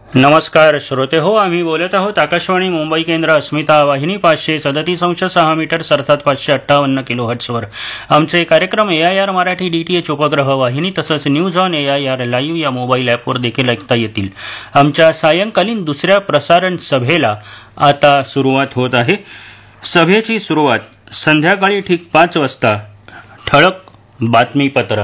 नमस्कार श्रोते हो, आम्ही बोलत आहोत आकाशवाणी मुंबई केंद्र अस्मिता वाहिनी 537.6 मीटर्स अर्थात 558 किलोहर्ट्झवर. आमचे कार्यक्रम AIR मराठी DTH उपग्रह वाहिनी तसंच न्यूज ऑन AIR लाईव्ह या मोबाईल ॲपवर देखील ऐकता येतील. आमच्या सायंकालीन दुसऱ्या प्रसारण सभेला आता सुरुवात होत आहे. सभेची सुरुवात संध्याकाळी ठीक 5 वाजता ठळक बातमीपत्र